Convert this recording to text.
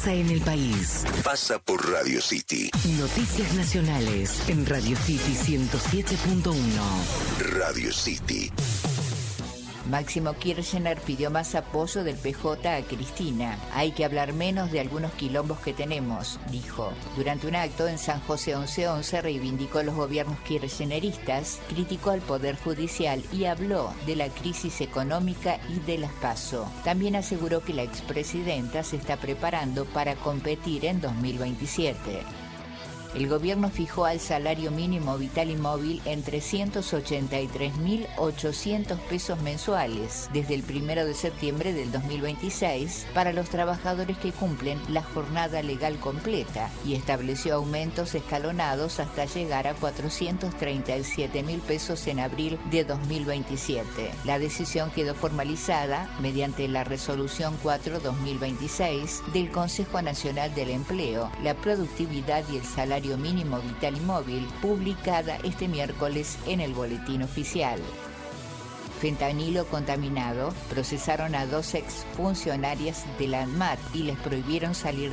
pasa en el país. Pasa por Radio City. Noticias nacionales en Radio City 107.1. Radio City. Máximo Kirchner pidió más apoyo del PJ a Cristina. Hay que hablar menos de algunos quilombos que tenemos, dijo. Durante un acto en San José 1111 reivindicó los gobiernos kirchneristas, criticó al Poder Judicial y habló de la crisis económica y de las PASO. También aseguró que la expresidenta se está preparando para competir en 2027. El gobierno fijó al salario mínimo vital y móvil en 383.800 pesos mensuales desde el 1 de septiembre del 2026 para los trabajadores que cumplen la jornada legal completa y estableció aumentos escalonados hasta llegar a 437.000 pesos en abril de 2027. La decisión quedó formalizada mediante la Resolución 4/2026 del Consejo Nacional del Empleo, la Productividad y el Salario Mínimo Vital y Móvil, publicada este miércoles en el Boletín Oficial. Fentanilo contaminado. Procesaron a 2 exfuncionarias de la ANMAT y les prohibieron salir